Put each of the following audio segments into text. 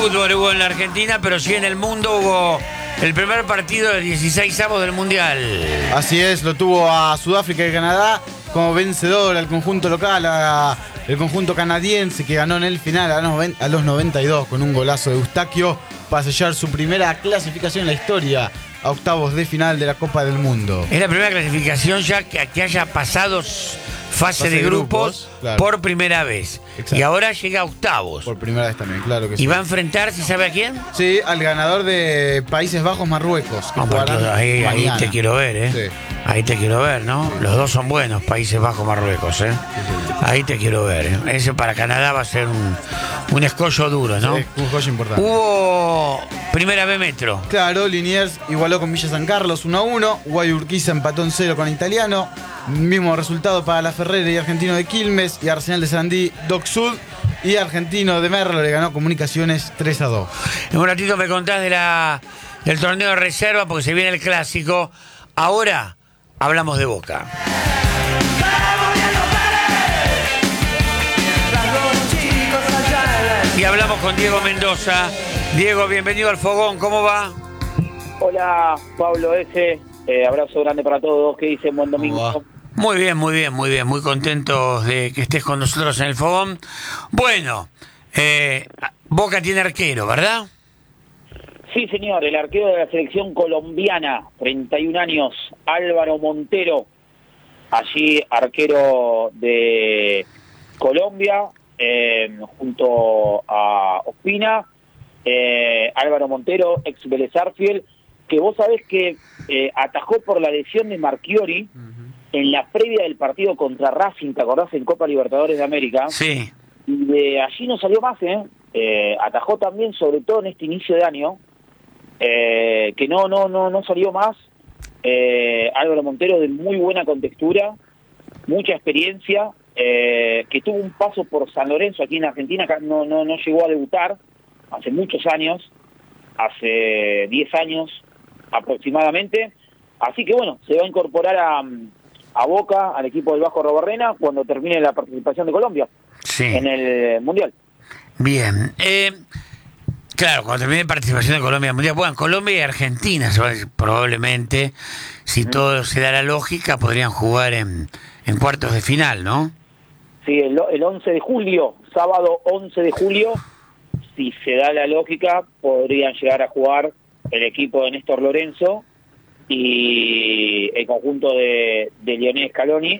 fútbol hubo en la Argentina, pero sí en el mundo hubo el primer partido de 16avos del Mundial. Así es, lo tuvo a Sudáfrica y Canadá como vencedor al conjunto local, el conjunto canadiense que ganó en el final a los 92 con un golazo de Eustaquio para sellar su primera clasificación en la historia a octavos de final de la Copa del Mundo. Es la primera clasificación ya que haya pasado fase de grupos, claro, por primera vez. Exacto. Y ahora llega a octavos. Por primera vez también, claro que sí. ¿Y va a enfrentar, si sabe a quién? Sí, al ganador de Países Bajos-Marruecos. Ahí te quiero ver, ¿eh? Sí. Ahí te quiero ver, ¿no? Sí. Los dos son buenos, Países Bajos-Marruecos, ¿eh? Sí. Ahí te quiero ver, ¿eh? Ese para Canadá va a ser un escollo duro, ¿no? Sí, un escollo importante. Hubo primera B Metro. Claro, Liniers igualó con Villa San Carlos 1-1. Guayurquiza empató en 0 con Italiano. Mismo resultado para La Ferrera y Argentino de Quilmes. Y Arsenal de Sarandí, Doc Sud. Y Argentino de Merlo le ganó Comunicaciones 3-2. En un ratito me contás del torneo de reserva porque se viene el clásico. Ahora hablamos de Boca. Y hablamos con Diego Mendoza. Diego, bienvenido al Fogón, ¿cómo va? Hola, Pablo S. Abrazo grande para todos. ¿Qué dicen? Buen domingo. Muy bien, muy bien, muy bien. Muy contentos de que estés con nosotros en el Fogón. Bueno, Boca tiene arquero, ¿verdad? Sí, señor. El arquero de la selección colombiana, 31 años, Álvaro Montero. Allí arquero de Colombia, junto a Ospina. Álvaro Montero, ex Vélez Sarsfield, que vos sabés que atajó por la lesión de Marchiori en la previa del partido contra Racing, ¿te acordás? En Copa Libertadores de América. Sí. Y de allí no salió más, atajó también, sobre todo en este inicio de año, que no salió más. Álvaro Montero, de muy buena contextura, mucha experiencia, que tuvo un paso por San Lorenzo aquí en Argentina, no llegó a debutar hace muchos años, hace 10 años aproximadamente. Así que bueno, se va a incorporar a Boca, al equipo del Vasco Robarrena, cuando termine la participación de Colombia en el Mundial. Bien. Claro, cuando termine la participación de Colombia en el Mundial, bueno, Colombia y Argentina probablemente, si todo se da la lógica, podrían jugar en cuartos de final, ¿no? Sí, el 11 de julio, sábado 11 de julio, si se da la lógica, podrían llegar a jugar el equipo de Néstor Lorenzo y el conjunto de Lionel Scaloni.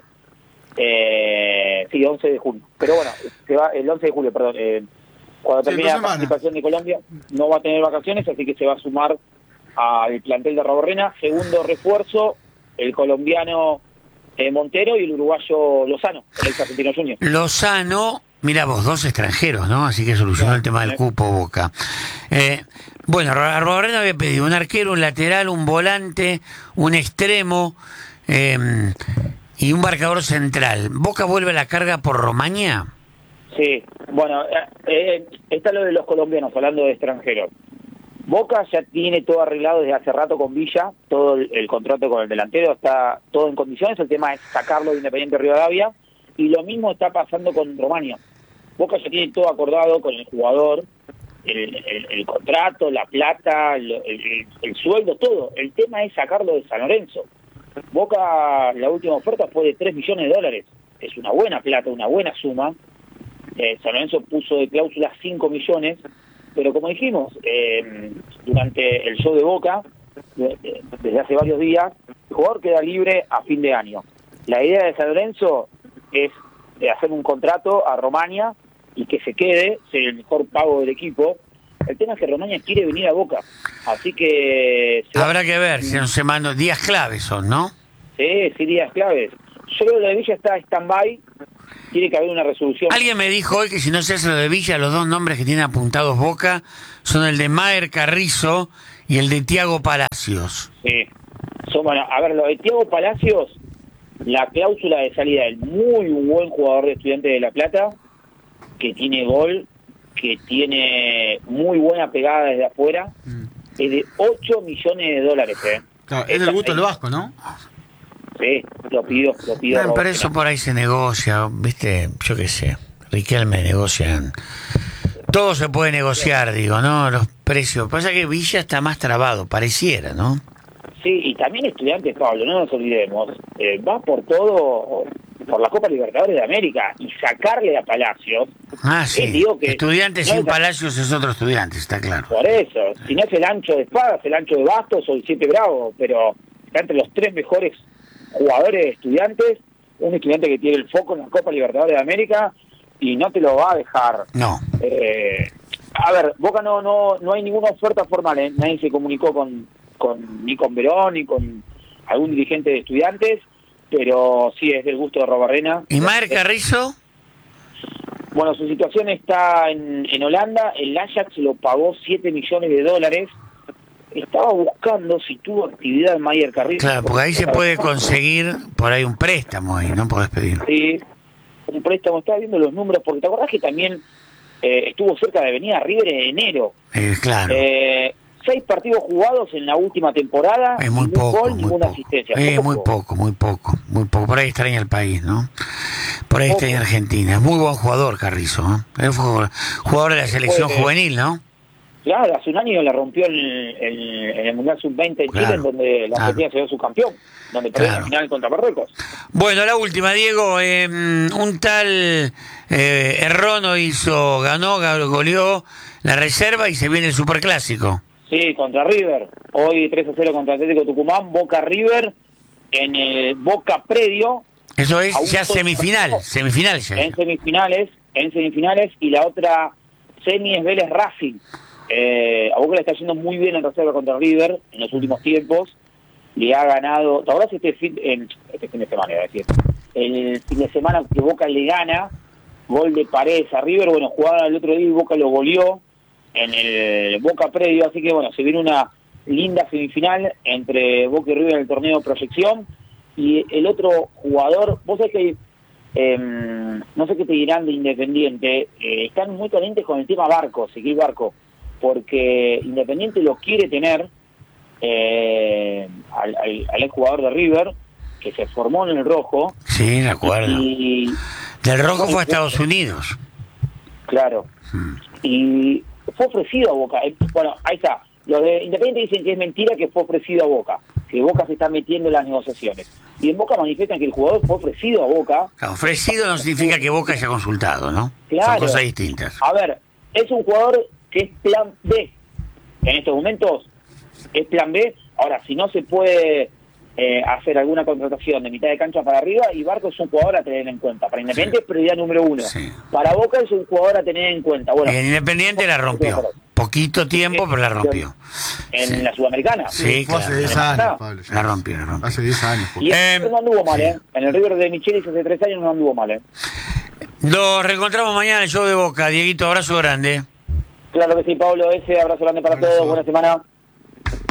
Sí, 11 de julio. Pero bueno, se va el 11 de julio, perdón. Cuando termine la participación de Colombia, no va a tener vacaciones, así que se va a sumar al plantel de Robarrena. Segundo refuerzo, el colombiano Montero y el uruguayo Lozano, el ex Argentino Junior. Lozano, mira vos, dos extranjeros, ¿no? Así que solucionó el tema del cupo Boca. Bueno, Robarrena había pedido un arquero, un lateral, un volante, un extremo y un marcador central. ¿Boca vuelve a la carga por Romaña? Sí, bueno, está lo de los colombianos, hablando de extranjeros. Boca ya tiene todo arreglado desde hace rato con Villa, todo el contrato con el delantero está todo en condiciones, el tema es sacarlo de Independiente Rivadavia, y lo mismo está pasando con Romaña. Boca ya tiene todo acordado con el jugador, el contrato, la plata, el sueldo, todo. El tema es sacarlo de San Lorenzo. Boca, la última oferta fue de $3 millones. Es una buena plata, una buena suma. San Lorenzo puso de cláusula 5 millones, pero como dijimos, durante el show de Boca, desde hace varios días, el jugador queda libre a fin de año. La idea de San Lorenzo es hacer un contrato a Romaña y que se quede, ser el mejor pago del equipo. El tema es que Romaña quiere venir a Boca, así que... Habrá que ver, si son días claves son, ¿no? Sí, días claves. Yo creo que lo de Villa está stand-by, tiene que haber una resolución. Alguien me dijo hoy que si no se hace lo de Villa, los dos nombres que tiene apuntados Boca son el de Maher Carrizo y el de Thiago Palacios. Sí, bueno, a ver, lo de Thiago Palacios, la cláusula de salida del muy buen jugador de Estudiantes de La Plata, que tiene gol, que tiene muy buena pegada desde afuera, es de $8 millones. Claro, es del gusto del Vasco, ¿no? Sí, lo pido. Pero eso por ahí se negocia, ¿viste? Yo qué sé. Riquelme negocia Todo se puede negociar, digo, ¿no? Los precios. Pasa que Villa está más trabado, pareciera, ¿no? Sí, y también Estudiantes, Pablo, no nos olvidemos, va por todo, por la Copa Libertadores de América, y sacarle a Palacios. Ah, sí. Digo que Estudiantes no sin es- Palacios es otro Estudiantes, está claro. Por eso, si no es el ancho de Espadas, el ancho de Bastos o el 7 Bravo, pero está entre los 3 mejores jugadores de Estudiantes, un Estudiante que tiene el foco en la Copa Libertadores de América y no te lo va a dejar. No. A ver, Boca no hay ninguna oferta formal, ¿eh? Nadie se comunicó ni con Verón ni con algún dirigente de Estudiantes, pero sí es del gusto de Robarrena. ¿Y Maher Carrizo? Bueno, su situación está en Holanda, el Ajax lo pagó $7 millones. Estaba buscando si tuvo actividad Mayer Carrizo. Claro, porque ahí se puede conseguir por ahí un préstamo ahí, ¿no? Podés pedir. Sí, un préstamo, estaba viendo los números, porque te acordás que también estuvo cerca de venir a River en enero. Claro. 6 partidos jugados en la última temporada, Es muy ningún poco, gol, muy ninguna poco. asistencia. Muy poco. Por ahí extraña el país, ¿no? Por ahí extraña Poco. Argentina. Es muy buen jugador, Carrizo, ¿no? Es jugador de la selección juvenil, ¿no? Claro, hace un año la rompió en el Mundial Sub-20 en Chile, en donde la Argentina se dio su campeón, donde perdió la final contra Marruecos. Bueno, la última, Diego, un tal Errono goleó la reserva y se viene el Superclásico. Sí, contra River. Hoy 3-0 contra Atlético Tucumán, Boca River, en el Boca Predio. Eso es ya semifinal ya. En semifinales, y la otra semi es Vélez Racing. A Boca le está yendo muy bien en reserva contra River en los últimos tiempos. Le ha ganado, ¿te acordás este fin de semana, iba a decir? El fin de semana que Boca le gana, gol de Paredes a River, bueno, jugaban el otro día y Boca lo goleó en el Boca Predio, así que bueno, se viene una linda semifinal entre Boca y River en el torneo de proyección. Y el otro jugador, vos sabés que no sé qué te dirán de Independiente, están muy calientes con el tema Barco, Ezequiel Barco, porque Independiente lo quiere tener al jugador de River, que se formó en el Rojo. Sí, de acuerdo. Y del Rojo fue a Estados Unidos. Claro. Y fue ofrecido a Boca. Bueno, ahí está. Los de Independiente dicen que es mentira que fue ofrecido a Boca, que Boca se está metiendo en las negociaciones. Y en Boca manifiestan que el jugador fue ofrecido a Boca. Ofrecido no significa que Boca haya consultado, ¿no? Claro. Son cosas distintas. A ver, es un jugador que es plan B. En estos momentos es plan B. Ahora, si no se puede hacer alguna contratación de mitad de cancha para arriba, y Barco es un jugador a tener en cuenta. Para Independiente es prioridad número 1. Sí. Para Boca es un jugador a tener en cuenta. Bueno, En Independiente la rompió. Poquito tiempo, pero la rompió. En la Sudamericana. Sí, Fue hace claro. 10 años, Pablo. ya. La rompió. Hace 10 años. Y no anduvo mal, ¿eh? En el River de Michelis hace 3 años no anduvo mal, ¿eh? Nos reencontramos mañana en el show de Boca. Dieguito, abrazo grande. Claro que sí, Pablo. Ese abrazo grande para Abrazo. todos. Buena semana.